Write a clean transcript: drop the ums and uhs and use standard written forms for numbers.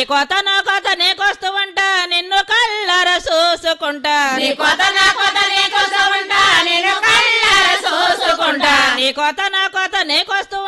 కొత్త నా కొత్త నీకొస్తూ ఉంటా నిన్ను కళ్ళర చూసుకుంటా నీ కొత్త నా కొత్త నీకొస్తూ ఉంటా నిన్ను కళ్ళార చూసుకుంటా నీ కొత్త నా కొత్త నీకొస్తూ